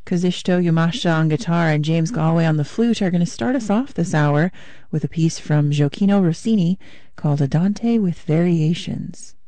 Kazushito Yamashita on guitar and James Galway on the flute are going to start us off this hour with a piece from Gioacchino Rossini called Andante with Variations.